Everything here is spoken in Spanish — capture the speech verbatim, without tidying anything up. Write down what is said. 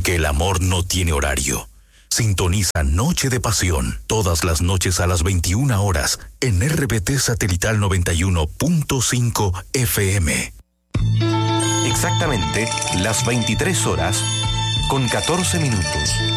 porque el amor no tiene horario. Sintoniza Noche de Pasión todas las noches a las veintiuna horas en R B T Satelital noventa y uno punto cinco F M. Exactamente las veintitrés horas con catorce minutos.